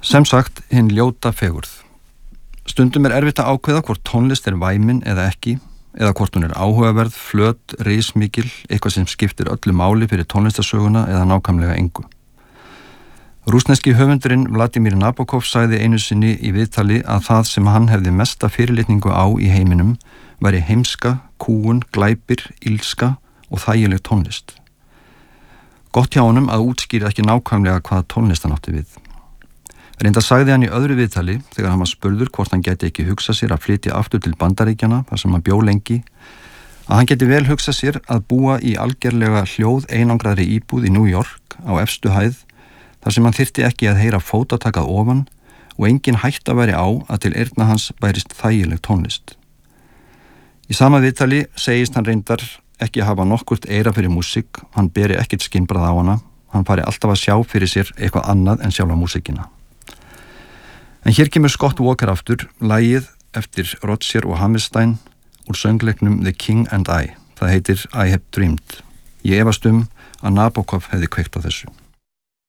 Sem sagt, hinn ljóta fegurð. Stundum erfitt að ákveða hvort tónlist væmin eða ekki, eða hvort hún áhugaverð, flöt, rismikil, eitthvað sem skiptir öllu máli fyrir tónlistarsöguna eða nákvæmlega engu. Rússneski höfundurinn Vladimir Nabokov sagði einu sinni í viðtali að það sem hann hefði mesta fyrirlitningu á í heiminum væri heimska, kúgun, glæpir, illska og þægileg tónlist. Gott hjá honum að útskýra ekki nákvæmlega hvað tónlist hann átti við. Reyndar sagði hann í öðru viðtali, þegar hann var spurður hvort hann geti ekki hugsað sér að flytja aftur til Bandaríkjanna, þar sem hann bjó lengi, að hann geti vel hugsað sér að búa í algerlega hljóð einangraðri íbúð í New York á efstu hæð, þar sem hann þyrfti ekki að heyra fótatak að ofan og engin hætta væri á að til eyrna hans bærist þægileg tónlist. Í sama viðtali segist hann reyndar ekki hafa nokkurt eyra fyrir músík, hann beri ekkert skynbragð á hana, hann fari alltaf að sjá fyrir sér eitthvað annað en sjálfa músíkina. En hér kemur Scott Walker aftur, lagið eftir Rodgers og Hammerstein úr söngleiknum The King and I. Það heitir I Have Dreamed. Ég efast að Nabokov hefði kveikt á þessu.